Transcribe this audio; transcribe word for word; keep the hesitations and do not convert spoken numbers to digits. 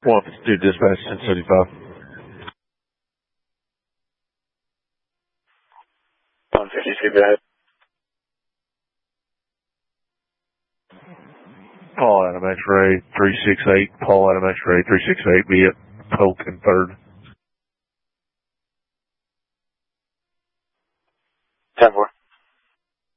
One fifty-two dispatch, ten seventy-five. one fifty-two, go ahead. Paul Adam X-ray three six eight, Paul Adam X-ray three six eight, be at Polk and third. ten four.